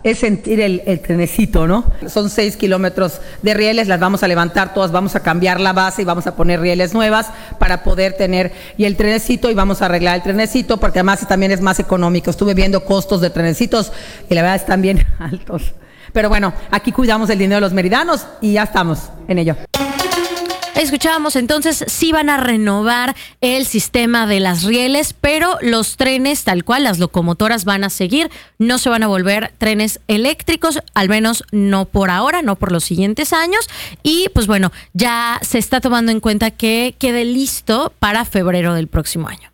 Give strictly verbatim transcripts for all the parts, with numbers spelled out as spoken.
es sentir el, el trenecito, ¿no? Son seis kilómetros de rieles, las vamos a levantar todas, vamos a cambiar la base y vamos a poner rieles nuevas para poder tener, y el trenecito, y vamos a arreglar el trenecito, porque además también es más económico. Estuve viendo costos de trenecitos y la verdad están bien altos. Pero bueno, aquí cuidamos el dinero de los meridanos y ya estamos en ello. Escuchábamos entonces, sí van a renovar el sistema de las rieles, pero los trenes, tal cual, las locomotoras van a seguir, no se van a volver trenes eléctricos, al menos no por ahora, no por los siguientes años, y pues bueno, ya se está tomando en cuenta que quede listo para febrero del próximo año.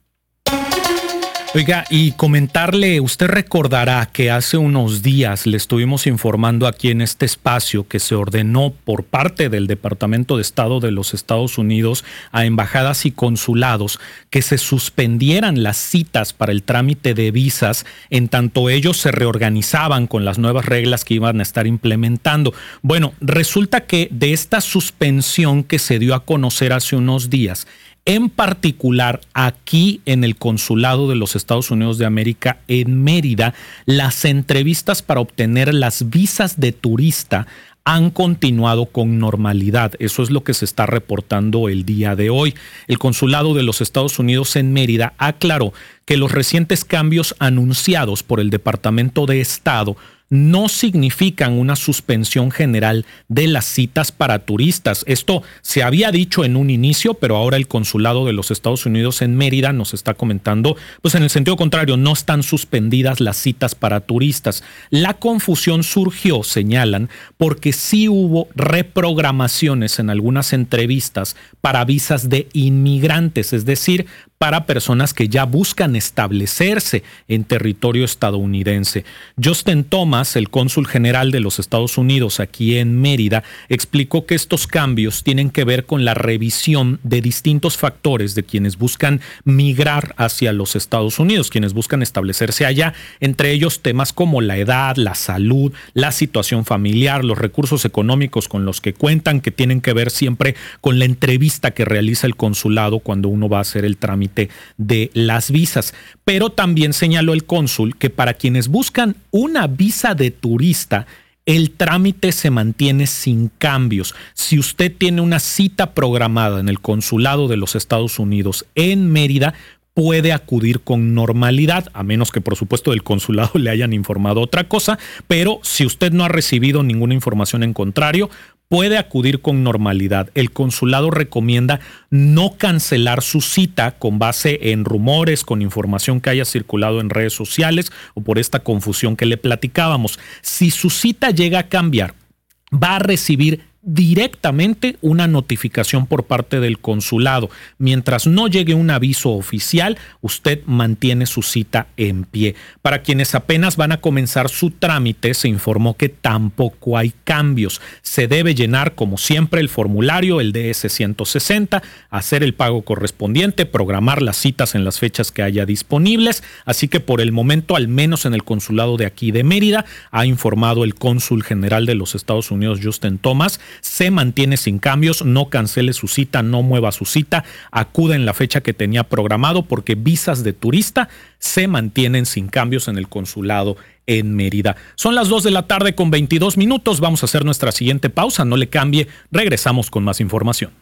Oiga, y comentarle, usted recordará que hace unos días le estuvimos informando aquí en este espacio que se ordenó por parte del Departamento de Estado de los Estados Unidos a embajadas y consulados que se suspendieran las citas para el trámite de visas en tanto ellos se reorganizaban con las nuevas reglas que iban a estar implementando. Bueno, resulta que de esta suspensión que se dio a conocer hace unos días, en particular aquí en el Consulado de los Estados Unidos de América en Mérida, las entrevistas para obtener las visas de turista han continuado con normalidad. Eso es lo que se está reportando el día de hoy. El Consulado de los Estados Unidos en Mérida aclaró que los recientes cambios anunciados por el Departamento de Estado no significan una suspensión general de las citas para turistas. Esto se había dicho en un inicio, pero ahora el Consulado de los Estados Unidos en Mérida nos está comentando, pues en el sentido contrario, no están suspendidas las citas para turistas. La confusión surgió, señalan, porque sí hubo reprogramaciones en algunas entrevistas para visas de inmigrantes, es decir, para personas que ya buscan establecerse en territorio estadounidense. Justin Thomas, el cónsul general de los Estados Unidos aquí en Mérida, explicó que estos cambios tienen que ver con la revisión de distintos factores de quienes buscan migrar hacia los Estados Unidos, quienes buscan establecerse allá, entre ellos temas como la edad, la salud, la situación familiar, los recursos económicos con los que cuentan, que tienen que ver siempre con la entrevista que realiza el consulado cuando uno va a hacer el trámite de las visas. Pero también señaló el cónsul que para quienes buscan una visa de turista, el trámite se mantiene sin cambios. Si usted tiene una cita programada en el Consulado de los Estados Unidos en Mérida, puede acudir con normalidad, a menos que por supuesto del consulado le hayan informado otra cosa, pero si usted no ha recibido ninguna información en contrario, puede acudir con normalidad. El consulado recomienda no cancelar su cita con base en rumores, con información que haya circulado en redes sociales o por esta confusión que le platicábamos. Si su cita llega a cambiar, va a recibir directamente una notificación por parte del consulado. Mientras no llegue un aviso oficial, usted mantiene su cita en pie. Para quienes apenas van a comenzar su trámite, se informó que tampoco hay cambios. Se debe llenar, como siempre, el formulario, el D S ciento sesenta, hacer el pago correspondiente, programar las citas en las fechas que haya disponibles. Así que por el momento, al menos en el consulado de aquí de Mérida, ha informado el cónsul general de los Estados Unidos, Justin Thomas, se mantiene sin cambios, no cancele su cita, no mueva su cita, acuda en la fecha que tenía programado porque visas de turista se mantienen sin cambios en el consulado en Mérida. Son las dos de la tarde con veintidós minutos, vamos a hacer nuestra siguiente pausa, no le cambie, regresamos con más información.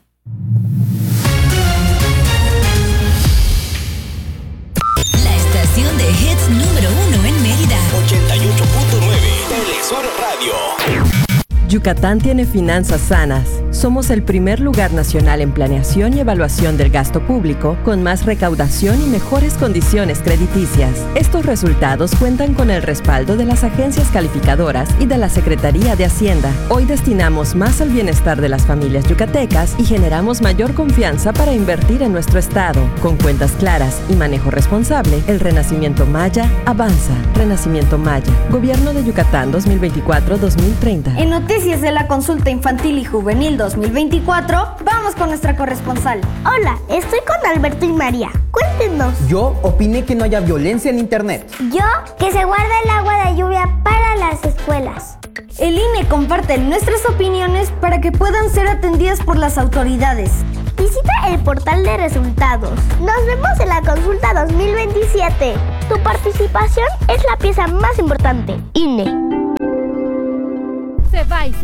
La estación de hits número uno en Mérida. ochenta y ocho punto nueve Telesur Radio. Yucatán tiene finanzas sanas. Somos el primer lugar nacional en planeación y evaluación del gasto público, con más recaudación y mejores condiciones crediticias. Estos resultados cuentan con el respaldo de las agencias calificadoras y de la Secretaría de Hacienda. Hoy destinamos más al bienestar de las familias yucatecas y generamos mayor confianza para invertir en nuestro estado. Con cuentas claras y manejo responsable, el Renacimiento Maya avanza. Renacimiento Maya. Gobierno de Yucatán dos mil veinticuatro a dos mil treinta. En noticias de la consulta infantil y juvenil dos mil veinticuatro, vamos con nuestra corresponsal. Hola, estoy con Alberto y María. Cuéntenos. Yo opiné que no haya violencia en internet. Yo, que se guarda el agua de lluvia para las escuelas. El I N E comparte nuestras opiniones para que puedan ser atendidas por las autoridades. Visita el portal de resultados. Nos vemos en la consulta dos mil veintisiete. Tu participación es la pieza más importante. I N E.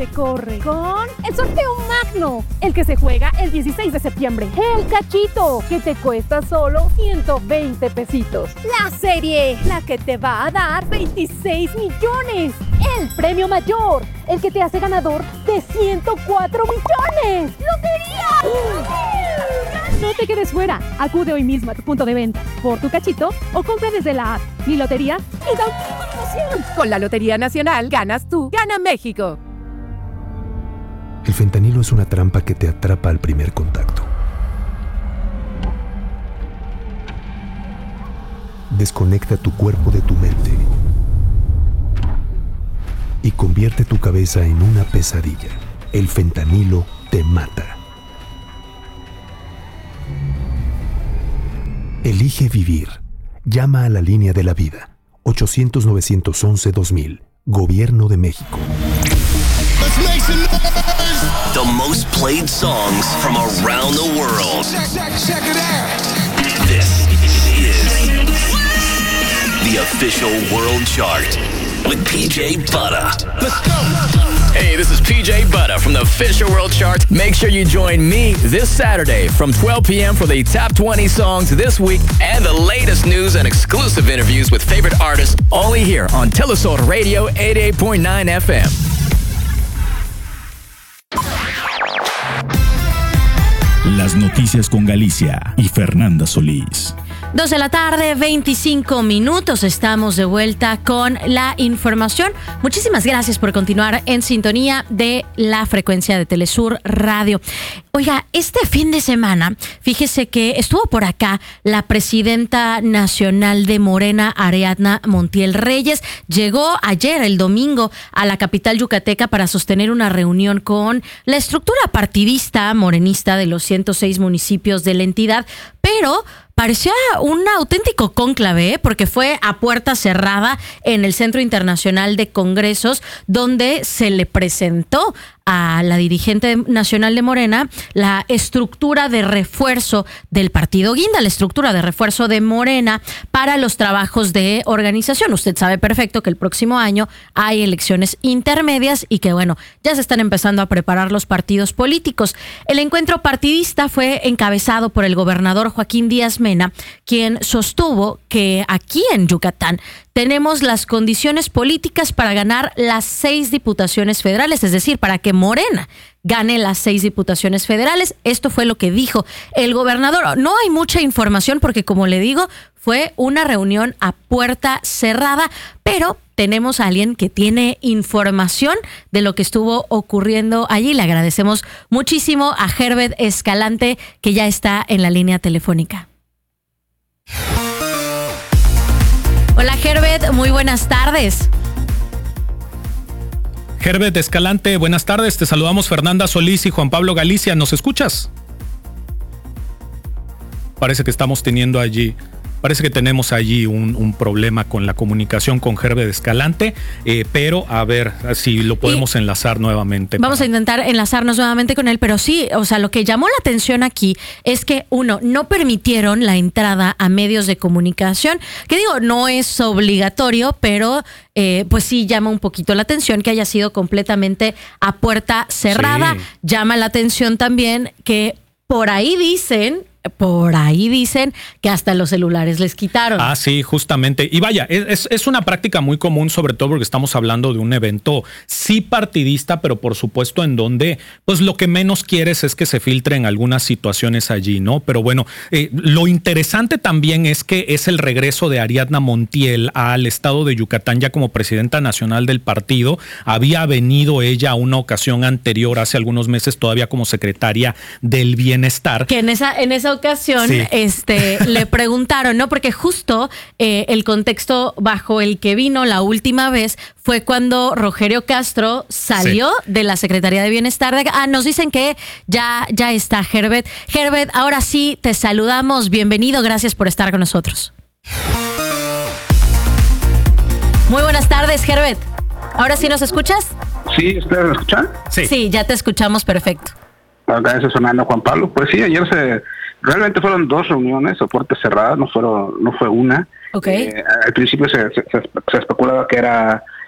se corre con el sorteo magno, el que se juega el dieciséis de septiembre. El cachito, que te cuesta solo ciento veinte pesitos. La serie, la que te va a dar veintiséis millones. El premio mayor, el que te hace ganador de ciento cuatro millones. ¡Lotería! No te quedes fuera. Acude hoy mismo a tu punto de venta por tu cachito o compra desde la app Mi Lotería y da una promoción. Con la Lotería Nacional ganas tú, gana México. El fentanilo es una trampa que te atrapa al primer contacto. Desconecta tu cuerpo de tu mente y convierte tu cabeza en una pesadilla. El fentanilo te mata. Elige vivir. Llama a la línea de la vida. ochocientos, novecientos once, dos mil. Gobierno de México. The most played songs from around the world. Check, check, check it out. This is the official world chart with P J Butter. Let's go. Hey, this is P J Butter from the official world chart. Make sure you join me this Saturday from twelve p.m. for the top twenty songs this week and the latest news and exclusive interviews with favorite artists only here on Telesur Radio eighty-eight point nine F M. Las noticias con Galicia y Fernanda Solís. Dos de la tarde, veinticinco minutos. Estamos de vuelta con la información. Muchísimas gracias por continuar en sintonía de la frecuencia de Telesur Radio. Oiga, este fin de semana, fíjese que estuvo por acá la presidenta nacional de Morena, Ariadna Montiel Reyes. Llegó ayer, el domingo, a la capital yucateca para sostener una reunión con la estructura partidista morenista de los ciento seis municipios de la entidad, pero parecía un auténtico cónclave, ¿eh? Porque fue a puerta cerrada en el Centro Internacional de Congresos, donde se le presentó a la dirigente nacional de Morena la estructura de refuerzo del partido Guinda, la estructura de refuerzo de Morena para los trabajos de organización. Usted sabe perfecto que el próximo año hay elecciones intermedias y que, bueno, ya se están empezando a preparar los partidos políticos. El encuentro partidista fue encabezado por el gobernador Joaquín Díaz Mena, quien sostuvo que aquí en Yucatán tenemos las condiciones políticas para ganar las seis diputaciones federales, es decir, para que Morena gane las seis diputaciones federales. Esto fue lo que dijo el gobernador. No hay mucha información porque, como le digo, fue una reunión a puerta cerrada, pero tenemos a alguien que tiene información de lo que estuvo ocurriendo allí. Le agradecemos muchísimo a Herbert Escalante, que ya está en la línea telefónica. Hola Herbert, muy buenas tardes. Herbert Escalante, buenas tardes. Te saludamos Fernanda Solís y Juan Pablo Galicia. ¿Nos escuchas? Parece que estamos teniendo allí... Parece que tenemos allí un, un problema con la comunicación con Herbert Escalante, eh, pero a ver si lo podemos y enlazar nuevamente. Vamos para... a intentar enlazarnos nuevamente con él, pero sí, o sea, lo que llamó la atención aquí es que, uno, no permitieron la entrada a medios de comunicación, que digo, no es obligatorio, pero eh, pues sí llama un poquito la atención que haya sido completamente a puerta cerrada. Sí. Llama la atención también que por ahí dicen... Por ahí dicen que hasta los celulares les quitaron. Ah, sí, justamente. Y vaya, es, es una práctica muy común, sobre todo porque estamos hablando de un evento sí partidista, pero por supuesto en donde pues lo que menos quieres es que se filtren algunas situaciones allí, ¿no? Pero bueno, eh, lo interesante también es que es el regreso de Ariadna Montiel al estado de Yucatán ya como presidenta nacional del partido. Había venido ella a una ocasión anterior, hace algunos meses, todavía como secretaria del Bienestar. Que en esa, en esa ocasión sí. este, le preguntaron, ¿no? Porque justo eh, el contexto bajo el que vino la última vez fue cuando Rogelio Castro salió sí. de la Secretaría de Bienestar. De, ah, nos dicen que ya, ya está Herbert. Herbert, ahora sí te saludamos. Bienvenido, gracias por estar con nosotros. Muy buenas tardes, Herbert. ¿Ahora sí nos escuchas? Sí, ¿ustedes me escuchan? Sí. Sí, ya te escuchamos perfecto. Gracias, Fernando, Juan Pablo. Pues sí, ayer se realmente fueron dos reuniones a puertas cerradas, no fueron, no fue una. Okay. Eh, al principio se, se, se especulaba que era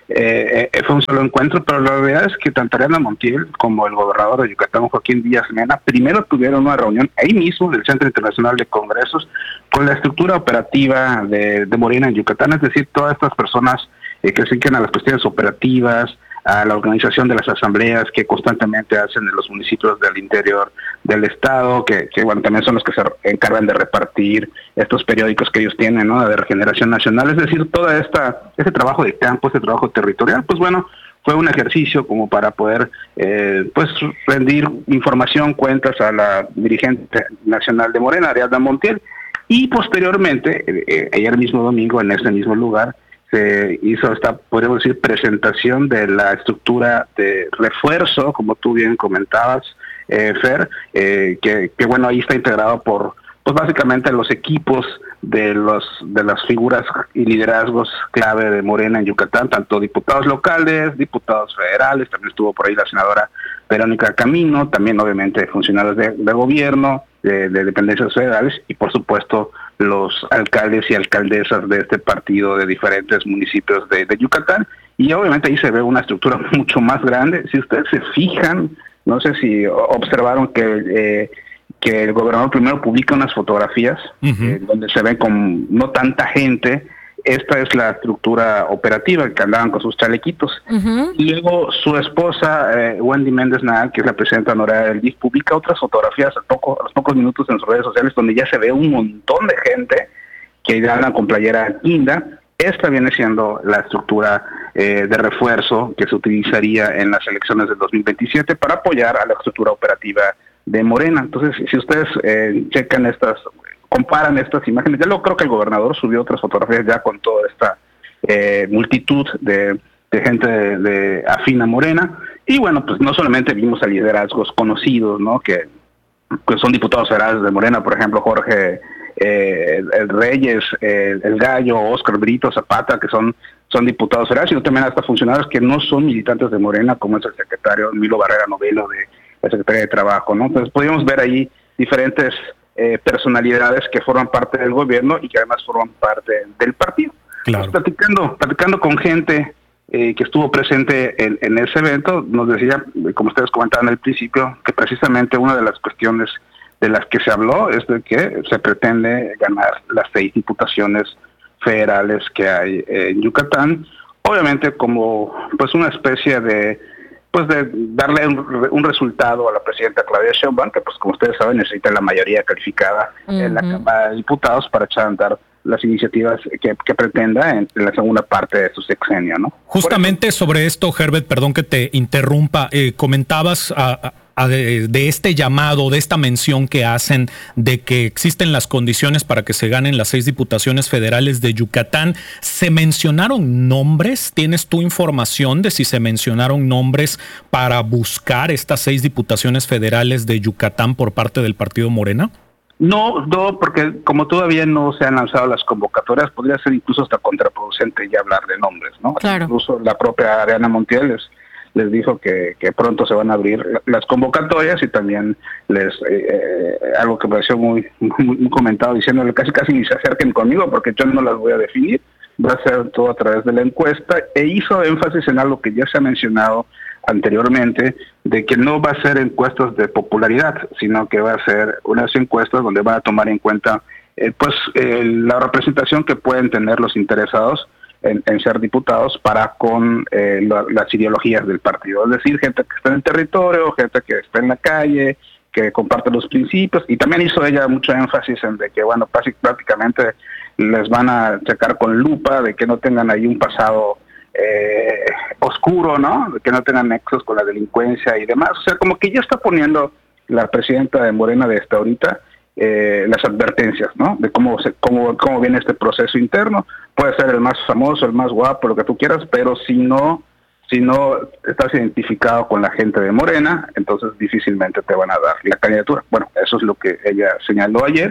eh, eh, fue un solo encuentro, pero la realidad es que tanto Ariadna Montiel como el gobernador de Yucatán, Joaquín Díaz Mena, primero tuvieron una reunión ahí mismo del Centro Internacional de Congresos con la estructura operativa de, de Morena en Yucatán, es decir, todas estas personas eh, que se dedican a las cuestiones operativas, a la organización de las asambleas que constantemente hacen en los municipios del interior del estado, que, que bueno, también son los que se encargan de repartir estos periódicos que ellos tienen, ¿no?, de Regeneración Nacional, es decir, todo esta, este trabajo de campo, este trabajo territorial, pues bueno, fue un ejercicio como para poder eh, pues rendir información, cuentas a la dirigente nacional de Morena, Ariadna Montiel, y posteriormente, eh, ayer mismo domingo, en ese mismo lugar, se hizo esta, podríamos decir, presentación de la estructura de refuerzo, como tú bien comentabas, eh, Fer, eh, que, que bueno, ahí está integrado por, pues básicamente los equipos de los de las figuras y liderazgos clave de Morena en Yucatán, tanto diputados locales, diputados federales, también estuvo por ahí la senadora Verónica Camino, también obviamente funcionarios de, de gobierno, de, de dependencias federales y por supuesto los alcaldes y alcaldesas de este partido de diferentes municipios de, de Yucatán, y obviamente ahí se ve una estructura mucho más grande. Si ustedes se fijan, no sé si observaron que eh, que el gobernador primero publica unas fotografías uh-huh. eh, donde se ven con no tanta gente. Esta es la estructura operativa que andaban con sus chalequitos. Uh-huh. Y luego su esposa, eh, Wendy Méndez Nadal, que es la presidenta honoraria del D I F, publica otras fotografías a, poco, a los pocos minutos en sus redes sociales donde ya se ve un montón de gente que ya andan con playera guinda. Esta viene siendo la estructura eh, de refuerzo que se utilizaría en las elecciones del dos mil veintisiete para apoyar a la estructura operativa de Morena. Entonces, si ustedes eh, checan estas, comparan estas imágenes, ya luego creo que el gobernador subió otras fotografías ya con toda esta eh, multitud de, de gente de, de afín a Morena, y bueno, pues no solamente vimos a liderazgos conocidos, ¿no?, que, que son diputados federales de Morena, por ejemplo, Jorge eh, el Reyes, eh, el Gallo, Oscar Brito Zapata, que son, son diputados federales, sino también hasta funcionarios que no son militantes de Morena, como es el secretario Milo Barrera Novelo de la Secretaría de Trabajo, ¿no? Entonces podríamos ver ahí diferentes eh, personalidades que forman parte del gobierno y que además forman parte del partido. Claro. Pues, platicando, platicando con gente eh, que estuvo presente en, en ese evento, nos decía, como ustedes comentaban al principio, que precisamente una de las cuestiones de las que se habló es de que se pretende ganar las seis diputaciones federales que hay en Yucatán, obviamente como pues una especie de pues de darle un, un resultado a la presidenta Claudia Sheinbaum, que pues como ustedes saben necesita la mayoría calificada uh-huh. en la Cámara de Diputados para echar a andar las iniciativas que, que pretenda en, en la segunda parte de su sexenio, ¿no? Justamente sobre esto, Herbert, perdón que te interrumpa, eh, comentabas a, a de, de este llamado, de esta mención que hacen de que existen las condiciones para que se ganen las seis diputaciones federales de Yucatán. ¿Se mencionaron nombres? ¿Tienes tú información de si se mencionaron nombres para buscar estas seis diputaciones federales de Yucatán por parte del partido Morena? No, no, porque como todavía no se han lanzado las convocatorias, podría ser incluso hasta contraproducente ya hablar de nombres, ¿no? Claro. Incluso la propia Ariadna Montiel les, les dijo que, que pronto se van a abrir las convocatorias y también les eh, algo que me pareció muy, muy, muy comentado, diciéndole casi casi ni se acerquen conmigo porque yo no las voy a definir, va a ser todo a través de la encuesta, e hizo énfasis en algo que ya se ha mencionado anteriormente, de que no va a ser encuestas de popularidad, sino que va a ser unas encuestas donde van a tomar en cuenta eh, pues eh, la representación que pueden tener los interesados en, en ser diputados para con eh, la, las ideologías del partido, es decir, gente que está en el territorio, gente que está en la calle, que comparte los principios, y también hizo ella mucho énfasis en de que, bueno, prácticamente les van a checar con lupa, de que no tengan ahí un pasado Eh, oscuro, ¿no? Que no tengan nexos con la delincuencia y demás. O sea, como que ya está poniendo la presidenta de Morena de hasta ahorita eh, las advertencias, ¿no? De cómo se, cómo, cómo viene este proceso interno. Puede ser el más famoso, el más guapo, lo que tú quieras, pero si no, si no estás identificado con la gente de Morena, entonces difícilmente te van a dar la candidatura. Bueno, eso es lo que ella señaló ayer.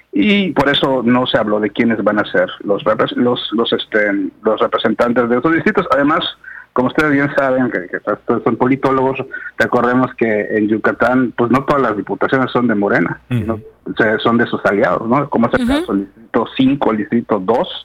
Y por eso no se habló de quiénes van a ser los los los este los representantes de estos distritos. Además, como ustedes bien saben, que, que son politólogos, recordemos que en Yucatán, pues no todas las diputaciones son de Morena, uh-huh. sino, son de sus aliados, ¿no? Como es el uh-huh. caso del distrito cinco, el distrito dos,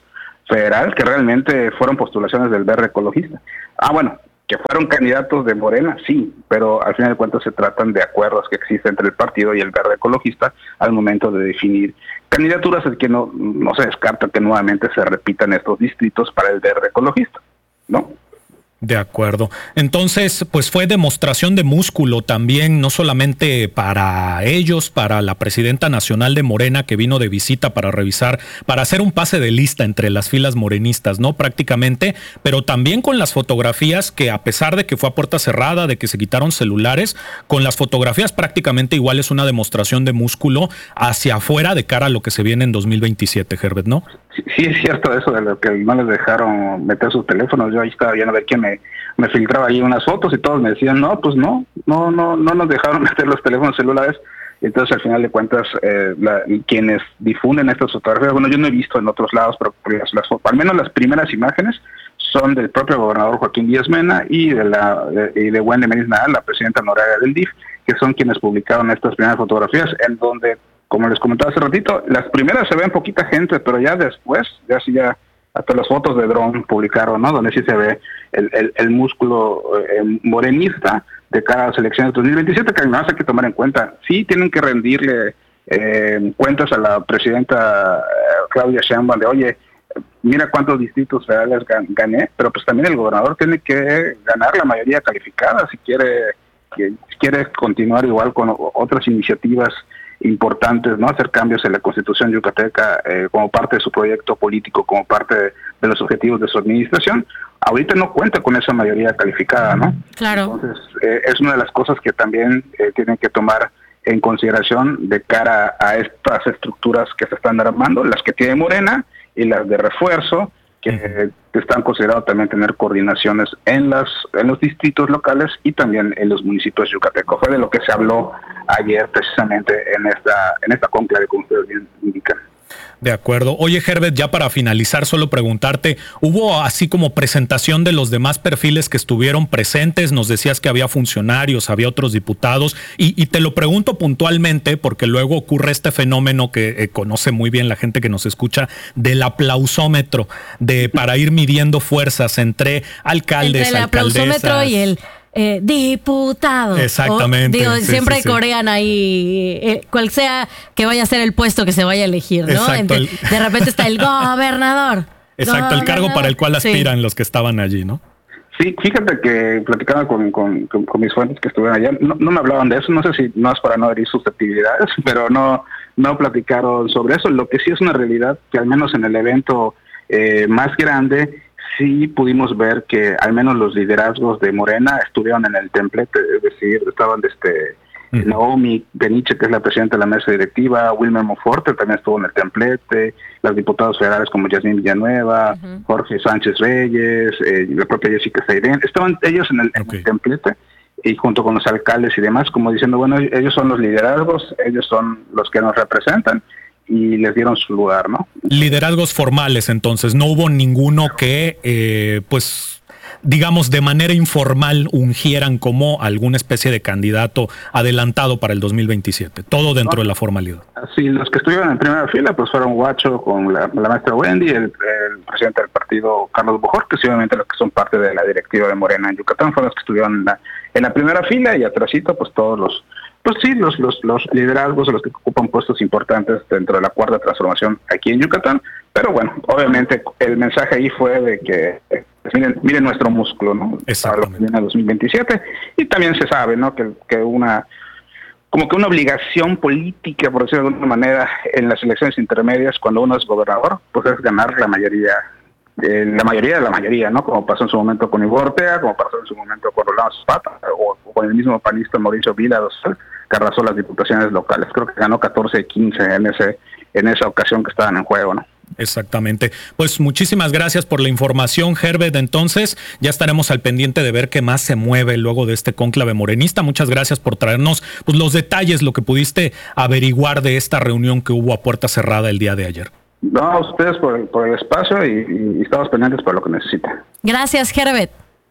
federal, que realmente fueron postulaciones del Verde Ecologista. Ah, bueno, que fueron candidatos de Morena, sí, pero al final de cuentas se tratan de acuerdos que existen entre el partido y el Verde Ecologista al momento de definir candidaturas, es que no, no se descarta que nuevamente se repitan estos distritos para el Verde Ecologista, ¿no? De acuerdo. Entonces, pues fue demostración de músculo también, no solamente para ellos, para la presidenta nacional de Morena que vino de visita para revisar, para hacer un pase de lista entre las filas morenistas, ¿no? Prácticamente, pero también con las fotografías que, a pesar de que fue a puerta cerrada, de que se quitaron celulares, con las fotografías prácticamente igual es una demostración de músculo hacia afuera de cara a lo que se viene en dos mil veintisiete, Herbert, ¿no? Sí, sí es cierto eso de lo que no les dejaron meter sus teléfonos. Yo ahí estaba viendo a ver quién me, me filtraba ahí unas fotos y todos me decían, no, pues no, no, no, no nos dejaron meter los teléfonos celulares. Entonces, al final de cuentas, eh, la, quienes difunden estas fotografías, bueno, yo no he visto en otros lados, pero las, las, al menos las primeras imágenes son del propio gobernador Joaquín Díaz Mena y de la de, y de Wendy Menis Nadal, la presidenta honoraria del D I F, que son quienes publicaron estas primeras fotografías, en donde, como les comentaba hace ratito, las primeras se ven poquita gente, pero ya después, ya sí ya hasta las fotos de dron publicaron, ¿no? Donde sí se ve el, el, el músculo eh, morenista de cara a las elecciones de dos mil veintisiete, que además hay que tomar en cuenta. Sí tienen que rendirle eh, cuentas a la presidenta eh, Claudia Sheinbaum de, oye, mira cuántos distritos federales gan gané, pero pues también el gobernador tiene que ganar la mayoría calificada si quiere, que, si quiere continuar igual con otras iniciativas importantes, ¿no? Hacer cambios en la Constitución yucateca eh, como parte de su proyecto político, como parte de, de los objetivos de su administración. Ahorita no cuenta con esa mayoría calificada, ¿no? Claro. Entonces, eh, es una de las cosas que también eh, tienen que tomar en consideración de cara a estas estructuras que se están armando, las que tiene Morena y las de refuerzo, que, uh-huh. que están considerados también tener coordinaciones en las en los distritos locales y también en los municipios yucatecos. Fue de lo que se habló ayer precisamente en esta en esta conclave, como ustedes bien indican. De acuerdo. Oye, Herbert, ya para finalizar, solo preguntarte, ¿hubo así como presentación de los demás perfiles que estuvieron presentes? Nos decías que había funcionarios, había otros diputados, y, y te lo pregunto puntualmente porque luego ocurre este fenómeno que eh, conoce muy bien la gente que nos escucha, del aplausómetro, de para ir midiendo fuerzas entre alcaldes, entre el alcaldesas. Aplausómetro y el Eh, diputado. Exactamente. O, digo, sí, siempre sí, sí. corean ahí, eh, cual sea que vaya a ser el puesto que se vaya a elegir, ¿no? Exacto, Entre, el... De repente está el gobernador. Exacto, gobernador. El cargo para el cual aspiran sí. los que estaban allí, ¿no? Sí, fíjate que platicaba con, con, con, con mis fuentes que estuvieron allá, no, no me hablaban de eso, no sé si no es para no herir susceptibilidades, pero no, no platicaron sobre eso. Lo que sí es una realidad, que al menos en el evento eh, más grande, sí pudimos ver que al menos los liderazgos de Morena estuvieron en el templete, es decir, estaban desde uh-huh. Naomi Beniche, que es la presidenta de la mesa directiva, Wilmer Monforte también estuvo en el templete, los diputados federales como Yasmín Villanueva, uh-huh. Jorge Sánchez Reyes, eh, la propia Jessica Seirén, estaban ellos en el, okay. en el templete, y junto con los alcaldes y demás, como diciendo, bueno, ellos son los liderazgos, ellos son los que nos representan, y les dieron su lugar, ¿no? Liderazgos formales, entonces, no hubo ninguno que, eh, pues, digamos, de manera informal ungieran como alguna especie de candidato adelantado para el dos mil veintisiete, todo dentro no, de la formalidad. Sí, los que estuvieron en primera fila, pues fueron Guacho con la, la maestra Wendy, el, el presidente del partido Carlos Bojor, que sí, obviamente los que son parte de la directiva de Morena en Yucatán, fueron los que estuvieron en la, en la primera fila, y atrásito, pues todos los Pues sí, los, los, los liderazgos, los que ocupan puestos importantes dentro de la cuarta transformación aquí en Yucatán, pero bueno, obviamente el mensaje ahí fue de que pues miren, miren nuestro músculo, ¿no? Para lo que viene a dos mil veintisiete, y también se sabe, ¿no? Que, que una, como que una obligación política, por decirlo de alguna manera, en las elecciones intermedias, cuando uno es gobernador, pues es ganar la mayoría, eh, la mayoría de la mayoría, ¿no? Como pasó en su momento con Ivo Ortega, como pasó en su momento con Rolando Zapata, o, o con el mismo panista Mauricio Vila Dosal, que arrasó las diputaciones locales. Creo que ganó catorce quince en ese en esa ocasión que estaban en juego, ¿no? Exactamente. Pues muchísimas gracias por la información, Herbert. Entonces, ya estaremos al pendiente de ver qué más se mueve luego de este cónclave morenista. Muchas gracias por traernos pues, los detalles, lo que pudiste averiguar de esta reunión que hubo a puerta cerrada el día de ayer. No, a ustedes por el, por el espacio y, y estamos pendientes por lo que necesiten. Gracias, Herbert.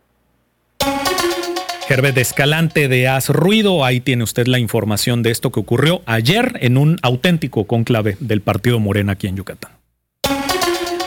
Herbert Escalante de Haz Ruido, ahí tiene usted la información de esto que ocurrió ayer en un auténtico cónclave del partido Morena aquí en Yucatán.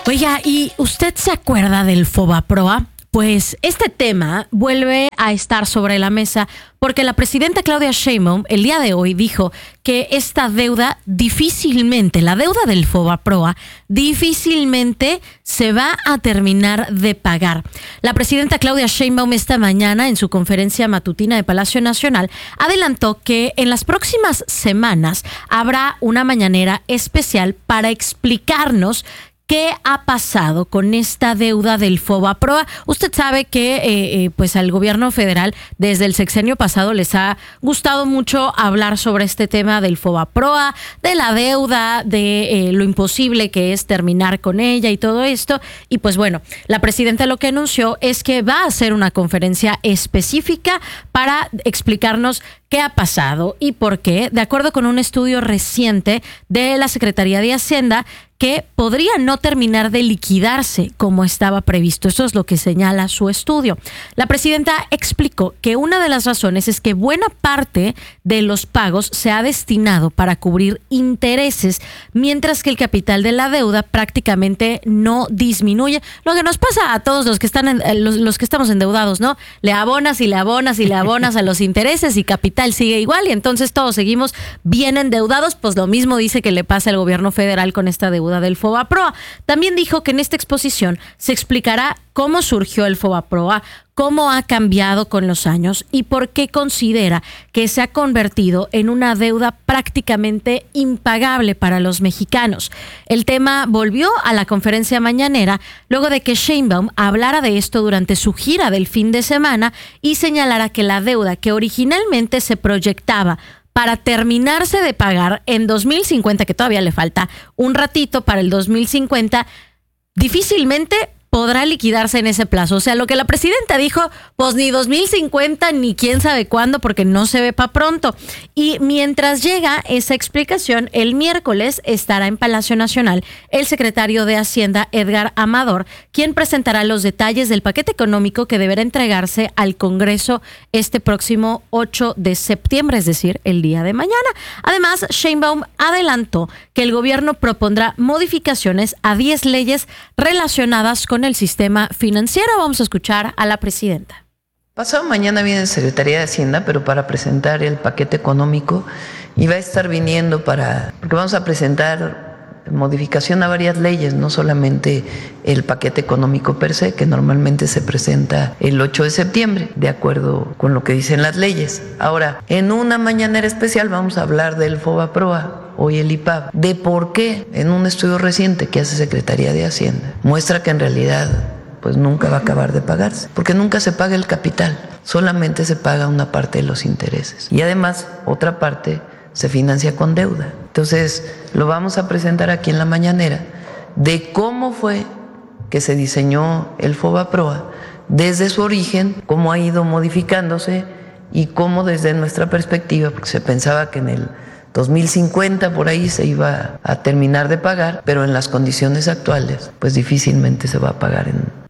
Oiga, ¿y usted se acuerda del Fobaproa? Pues este tema vuelve a estar sobre la mesa porque la presidenta Claudia Sheinbaum el día de hoy dijo que esta deuda difícilmente, la deuda del Fobaproa, difícilmente se va a terminar de pagar. La presidenta Claudia Sheinbaum esta mañana en su conferencia matutina de Palacio Nacional adelantó que en las próximas semanas habrá una mañanera especial para explicarnos ¿qué ha pasado con esta deuda del Fobaproa? Usted sabe que eh, eh, pues al gobierno federal desde el sexenio pasado les ha gustado mucho hablar sobre este tema del Fobaproa, de la deuda, de eh, lo imposible que es terminar con ella y todo esto. Y pues bueno, la presidenta lo que anunció es que va a hacer una conferencia específica para explicarnos qué ha pasado y por qué, de acuerdo con un estudio reciente de la Secretaría de Hacienda, que podría no terminar de liquidarse como estaba previsto. Eso es lo que señala su estudio. La presidenta explicó que una de las razones es que buena parte de los pagos se ha destinado para cubrir intereses, mientras que el capital de la deuda prácticamente no disminuye. Lo que nos pasa a todos los que están en, los, los que estamos endeudados, ¿no? Le abonas y le abonas y le abonas a los intereses y capital sigue igual y entonces todos seguimos bien endeudados. Pues lo mismo dice que le pasa al gobierno federal con esta deuda del Fobaproa. También dijo que en esta exposición se explicará cómo surgió el Fobaproa, cómo ha cambiado con los años y por qué considera que se ha convertido en una deuda prácticamente impagable para los mexicanos. El tema volvió a la conferencia mañanera luego de que Sheinbaum hablara de esto durante su gira del fin de semana y señalara que la deuda que originalmente se proyectaba para terminarse de pagar en dos mil cincuenta, que todavía le falta un ratito para el dos mil cincuenta, difícilmente podrá liquidarse en ese plazo. O sea, lo que la presidenta dijo, pues ni dos mil cincuenta ni quién sabe cuándo, porque no se ve para pronto. Y mientras llega esa explicación, el miércoles estará en Palacio Nacional el secretario de Hacienda, Edgar Amador, quien presentará los detalles del paquete económico que deberá entregarse al Congreso este próximo ocho de septiembre, es decir, el día de mañana. Además, Sheinbaum adelantó que el gobierno propondrá modificaciones a diez leyes relacionadas con el sistema financiero. Vamos a escuchar a la presidenta. Pasado mañana viene la Secretaría de Hacienda, pero para presentar el paquete económico, y va a estar viniendo para, porque vamos a presentar modificación a varias leyes, no solamente el paquete económico per se, que normalmente se presenta el ocho de septiembre, de acuerdo con lo que dicen las leyes. Ahora, en una mañanera especial vamos a hablar del Fobaproa, hoy el I P A B, de por qué en un estudio reciente que hace Secretaría de Hacienda muestra que en realidad pues nunca va a acabar de pagarse, porque nunca se paga el capital, solamente se paga una parte de los intereses y además otra parte se financia con deuda. Entonces lo vamos a presentar aquí en la mañanera de cómo fue que se diseñó el Fobaproa desde su origen, cómo ha ido modificándose y cómo desde nuestra perspectiva, porque se pensaba que en el dos mil cincuenta por ahí se iba a terminar de pagar, pero en las condiciones actuales pues difícilmente se va a pagar en...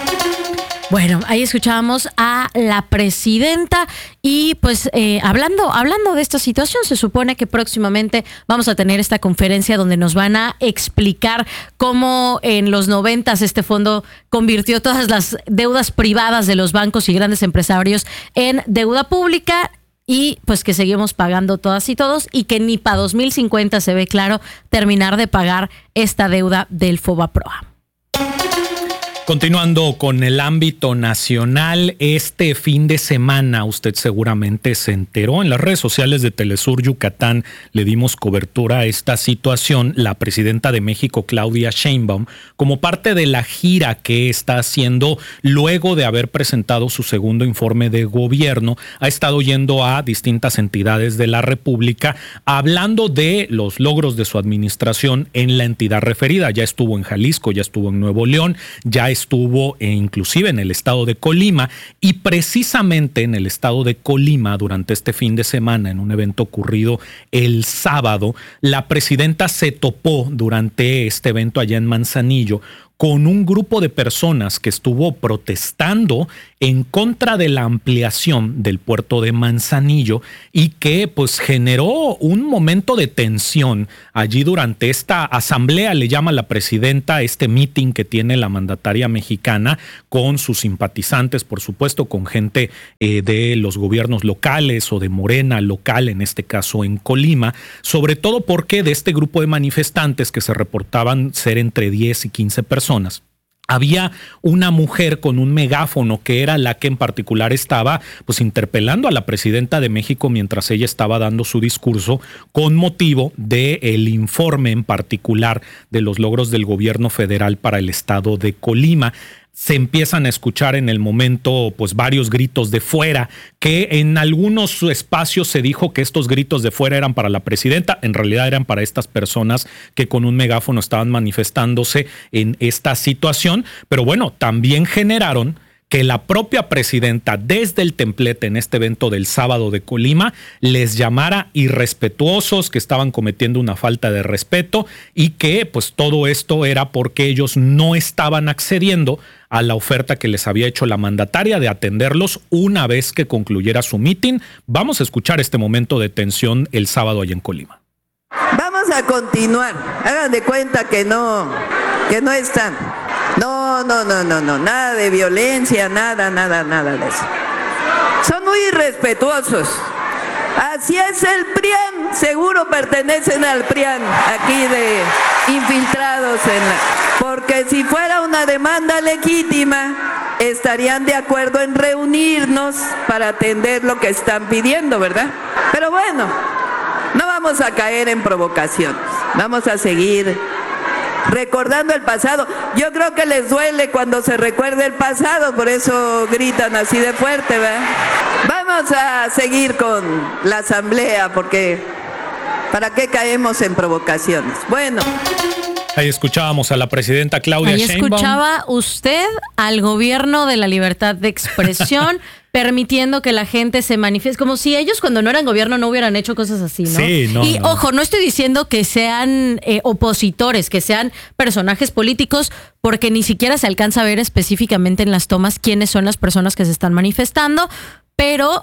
Bueno, ahí escuchábamos a la presidenta y pues eh, hablando, hablando de esta situación, se supone que próximamente vamos a tener esta conferencia donde nos van a explicar cómo en los noventas este fondo convirtió todas las deudas privadas de los bancos y grandes empresarios en deuda pública. Y pues que seguimos pagando todas y todos y que ni para dos mil cincuenta se ve claro terminar de pagar esta deuda del Fobaproa. Continuando con el ámbito nacional, este fin de semana usted seguramente se enteró en las redes sociales de Telesur Yucatán, le dimos cobertura a esta situación. La presidenta de México, Claudia Sheinbaum, como parte de la gira que está haciendo luego de haber presentado su segundo informe de gobierno, ha estado yendo a distintas entidades de la República hablando de los logros de su administración en la entidad referida. Ya estuvo en Jalisco, ya estuvo en Nuevo León, ya estuvo eh, inclusive en el estado de Colima, y precisamente en el estado de Colima durante este fin de semana, en un evento ocurrido el sábado, la presidenta se topó durante este evento allá en Manzanillo con un grupo de personas que estuvo protestando en contra de la ampliación del puerto de Manzanillo y que pues generó un momento de tensión allí durante esta asamblea, le llama la presidenta, este meeting que tiene la mandataria mexicana con sus simpatizantes, por supuesto, con gente eh, de los gobiernos locales o de Morena local, en este caso en Colima, sobre todo porque de este grupo de manifestantes que se reportaban ser entre diez y quince personas, había una mujer con un megáfono que era la que en particular estaba pues interpelando a la presidenta de México mientras ella estaba dando su discurso con motivo del informe en particular de los logros del gobierno federal para el estado de Colima. Se empiezan a escuchar en el momento pues varios gritos de fuera, que en algunos espacios se dijo que estos gritos de fuera eran para la presidenta, en realidad eran para estas personas que con un megáfono estaban manifestándose en esta situación, pero bueno, también generaron que la propia presidenta desde el templete en este evento del sábado de Colima les llamara irrespetuosos, que estaban cometiendo una falta de respeto y que pues todo esto era porque ellos no estaban accediendo a la oferta que les había hecho la mandataria de atenderlos una vez que concluyera su mitin. Vamos a escuchar este momento de tensión el sábado allá en Colima. Vamos a continuar. Hagan de cuenta que no, que no están. No, no, no, no, no, nada de violencia, nada, nada, nada de eso. Son muy irrespetuosos. Así es el P R I A N, seguro pertenecen al P R I A N, aquí de infiltrados en la... Porque si fuera una demanda legítima, estarían de acuerdo en reunirnos para atender lo que están pidiendo, ¿verdad? Pero bueno, no vamos a caer en provocaciones, vamos a seguir recordando el pasado. Yo creo que les duele cuando se recuerda el pasado, por eso gritan así de fuerte, ¿verdad? Vamos a seguir con la asamblea, porque ¿para qué caemos en provocaciones? Bueno. Ahí escuchábamos a la presidenta Claudia Ahí Sheinbaum. escuchaba usted al gobierno de la libertad de expresión permitiendo que la gente se manifieste, como si ellos cuando no eran gobierno no hubieran hecho cosas así, ¿no? Sí, no, y no. ojo, no estoy diciendo que sean eh, opositores, que sean personajes políticos, porque ni siquiera se alcanza a ver específicamente en las tomas quiénes son las personas que se están manifestando, pero...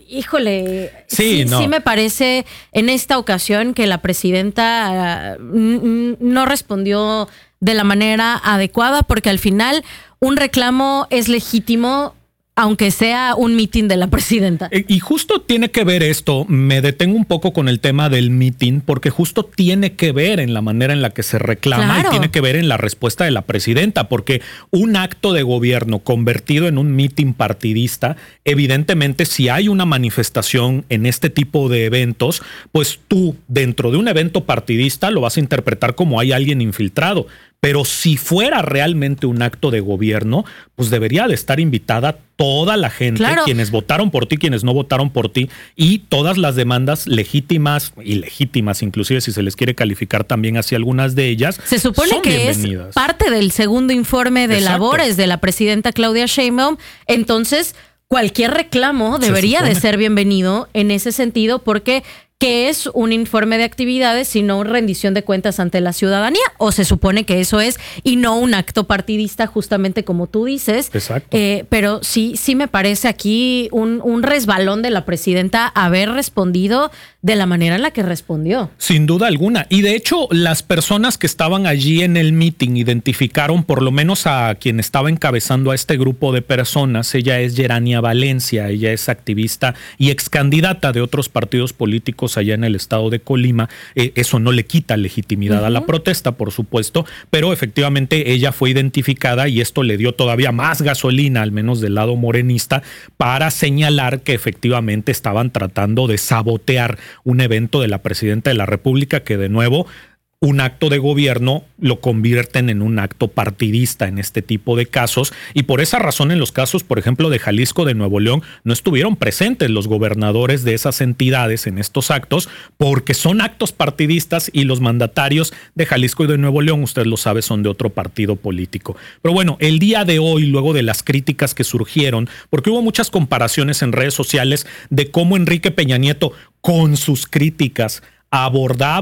Híjole, sí, sí, no. sí me parece en esta ocasión que la presidenta uh, no respondió de la manera adecuada, porque al final un reclamo es legítimo aunque sea un mitin de la presidenta. Y justo tiene que ver esto, me detengo un poco con el tema del mitin, porque justo tiene que ver en la manera en la que se reclama. Claro. Y tiene que ver en la respuesta de la presidenta, porque un acto de gobierno convertido en un mitin partidista, evidentemente si hay una manifestación en este tipo de eventos, pues tú dentro de un evento partidista lo vas a interpretar como hay alguien infiltrado. Pero si fuera realmente un acto de gobierno, pues debería de estar invitada toda la gente, claro, quienes votaron por ti, quienes no votaron por ti, y todas las demandas legítimas, ilegítimas, inclusive si se les quiere calificar también hacia algunas de ellas. Se supone que es parte del segundo informe de Exacto. labores de la presidenta Claudia Sheinbaum. Entonces, cualquier reclamo debería de ser bienvenido en ese sentido, porque que es un informe de actividades, sino una rendición de cuentas ante la ciudadanía, o se supone que eso es, y no un acto partidista, justamente como tú dices. Exacto. Eh, pero sí, sí me parece aquí un, un resbalón de la presidenta haber respondido de la manera en la que respondió. Sin duda alguna. Y de hecho, las personas que estaban allí en el meeting identificaron por lo menos a quien estaba encabezando a este grupo de personas. Ella es Gerania Valencia, ella es activista y ex candidata de otros partidos políticos allá en el estado de Colima. Eh, eso no le quita legitimidad uh-huh. a la protesta, por supuesto, pero efectivamente ella fue identificada y esto le dio todavía más gasolina, al menos del lado morenista, para señalar que efectivamente estaban tratando de sabotear un evento de la presidenta de la República, que de nuevo un acto de gobierno lo convierten en un acto partidista en este tipo de casos, y por esa razón en los casos, por ejemplo, de Jalisco, de Nuevo León, no estuvieron presentes los gobernadores de esas entidades en estos actos, porque son actos partidistas y los mandatarios de Jalisco y de Nuevo León, usted lo sabe, son de otro partido político. Pero bueno, el día de hoy, luego de las críticas que surgieron, porque hubo muchas comparaciones en redes sociales de cómo Enrique Peña Nieto, con sus críticas, abordaba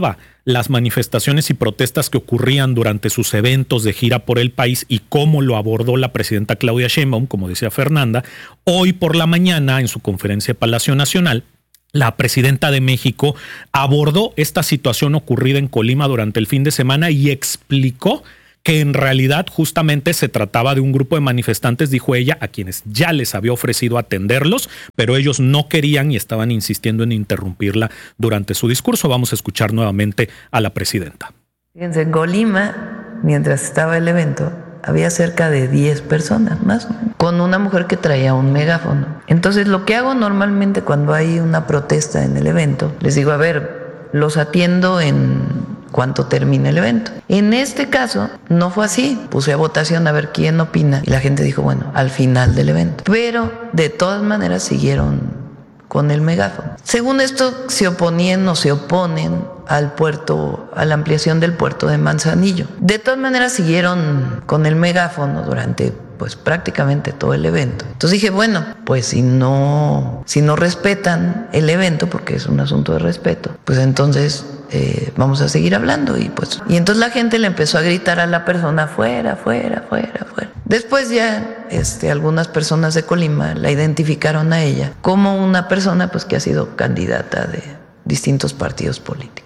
las manifestaciones y protestas que ocurrían durante sus eventos de gira por el país y cómo lo abordó la presidenta Claudia Sheinbaum, como decía Fernanda. Hoy por la mañana, en su conferencia de Palacio Nacional, la presidenta de México abordó esta situación ocurrida en Colima durante el fin de semana y explicó que en realidad justamente se trataba de un grupo de manifestantes, dijo ella, a quienes ya les había ofrecido atenderlos, pero ellos no querían y estaban insistiendo en interrumpirla durante su discurso. Vamos a escuchar nuevamente a la presidenta. Fíjense, en Colima, mientras estaba el evento, había cerca de diez personas más, con una mujer que traía un megáfono. Entonces, lo que hago normalmente cuando hay una protesta en el evento, les digo, a ver, los atiendo en cuanto termine el evento. En este caso, no fue así. Puse a votación a ver quién opina y la gente dijo, bueno, al final del evento. Pero, de todas maneras, siguieron con el megáfono. Según esto, se oponían o se oponen al puerto, a la ampliación del puerto de Manzanillo. De todas maneras, siguieron con el megáfono durante pues prácticamente todo el evento. Entonces dije, bueno, pues si no, si no respetan el evento, porque es un asunto de respeto, pues entonces eh, vamos a seguir hablando. Y pues, y entonces la gente le empezó a gritar a la persona, fuera, fuera, fuera, fuera. Después ya este, algunas personas de Colima la identificaron a ella como una persona pues que ha sido candidata de distintos partidos políticos.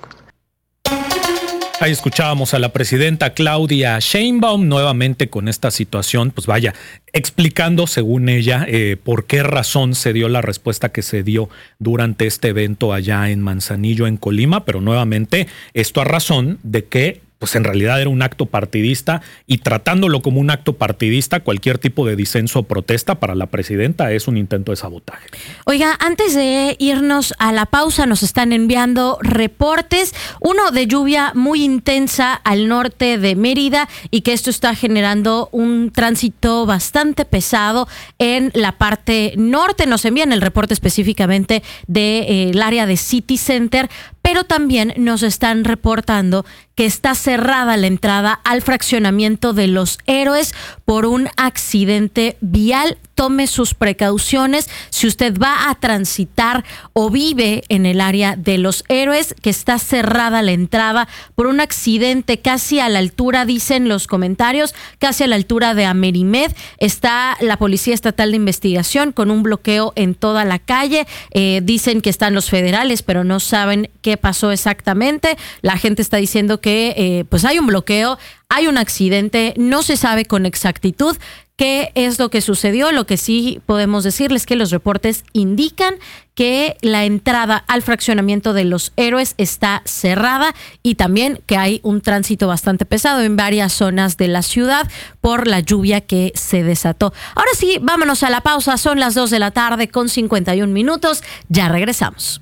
Ahí escuchábamos a la presidenta Claudia Sheinbaum nuevamente con esta situación, pues vaya, explicando según ella eh, por qué razón se dio la respuesta que se dio durante este evento allá en Manzanillo, en Colima, pero nuevamente esto a razón de que pues en realidad era un acto partidista y tratándolo como un acto partidista, cualquier tipo de disenso o protesta para la presidenta es un intento de sabotaje. Oiga, antes de irnos a la pausa, nos están enviando reportes, uno de lluvia muy intensa al norte de Mérida y que esto está generando un tránsito bastante pesado en la parte norte. Nos envían el reporte específicamente del eh, área de City Center, pero también nos están reportando que está cerrada la entrada al fraccionamiento de Los Héroes por un accidente vial. Tome sus precauciones si usted va a transitar o vive en el área de Los Héroes, que está cerrada la entrada por un accidente casi a la altura, dicen los comentarios, casi a la altura de Amerimed. Está la Policía Estatal de Investigación con un bloqueo en toda la calle. Eh, dicen que están los federales, pero no saben qué pasó exactamente. La gente está diciendo que eh, pues hay un bloqueo, hay un accidente, no se sabe con exactitud qué es lo que sucedió. Lo que sí podemos decirles es que los reportes indican que la entrada al fraccionamiento de Los Héroes está cerrada y también que hay un tránsito bastante pesado en varias zonas de la ciudad por la lluvia que se desató. Ahora sí, vámonos a la pausa. Son las dos de la tarde con cincuenta y un minutos. Ya regresamos.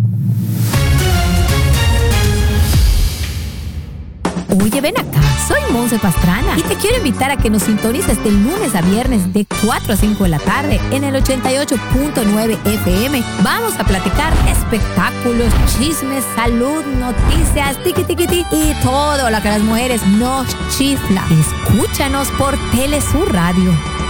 Oye, ven acá, soy Monse Pastrana y te quiero invitar a que nos sintonices de lunes a viernes de cuatro a cinco de la tarde en el ochenta y ocho punto nueve F M. Vamos a platicar espectáculos, chismes, salud, noticias, tiqui tiqui tiqui y todo lo que a las mujeres nos chifla. Escúchanos por Telesur Radio.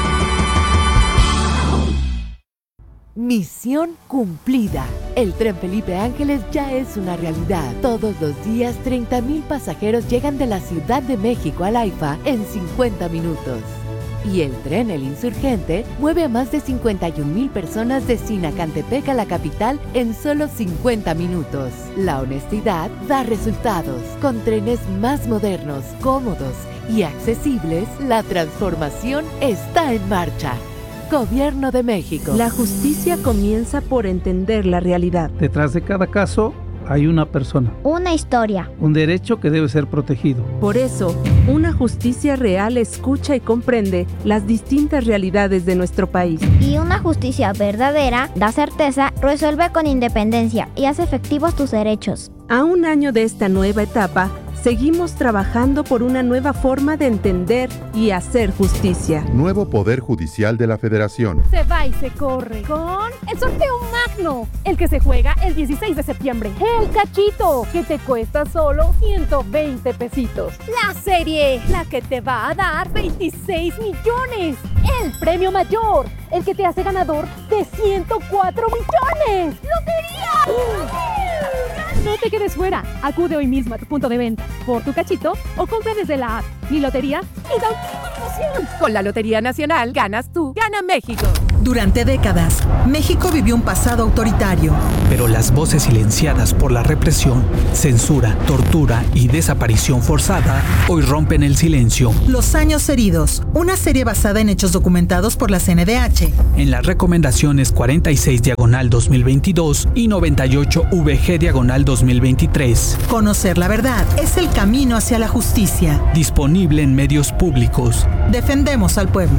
Misión cumplida. El tren Felipe Ángeles ya es una realidad. Todos los días treinta mil pasajeros llegan de la Ciudad de México al AIFA en cincuenta minutos. Y el tren El Insurgente mueve a más de cincuenta y un mil personas de Sinacantepec a la capital en solo cincuenta minutos. La honestidad da resultados. Con trenes más modernos, cómodos y accesibles, la transformación está en marcha. Gobierno de México. La justicia comienza por entender la realidad. Detrás de cada caso hay una persona. Una historia. Un derecho que debe ser protegido. Por eso, una justicia real escucha y comprende las distintas realidades de nuestro país. Y una justicia verdadera da certeza, resuelve con independencia y hace efectivos tus derechos. A un año de esta nueva etapa, seguimos trabajando por una nueva forma de entender y hacer justicia. Nuevo Poder Judicial de la Federación. Se va y se corre con el sorteo magno, el que se juega el dieciséis de septiembre. El cachito, que te cuesta solo ciento veinte pesitos. La serie, la que te va a dar veintiséis millones. El premio mayor, el que te hace ganador de ciento cuatro millones. ¡Lotería! No te quedes fuera. Acude hoy mismo a tu punto de venta por tu cachito o compra desde la app Mi Lotería y da una emoción. Con la Lotería Nacional ganas tú, gana México. Durante décadas, México vivió un pasado autoritario. Pero las voces silenciadas por la represión, censura, tortura y desaparición forzada hoy rompen el silencio. Los años heridos, una serie basada en hechos documentados por la C N D H. En las recomendaciones cuarenta y seis diagonal dos mil veintidós y noventa y ocho V G diagonal dos mil veintitrés. Conocer la verdad es el camino hacia la justicia. Disponible en medios públicos. Defendemos al pueblo.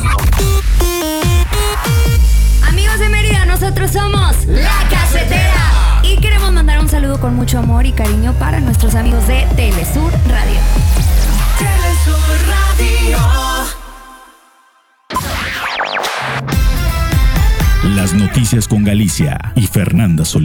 Amigos de Mérida, nosotros somos La Cafetera y queremos mandar un saludo con mucho amor y cariño para nuestros amigos de Telesur Radio. Telesur Radio. Las noticias con Galicia y Fernanda Solís.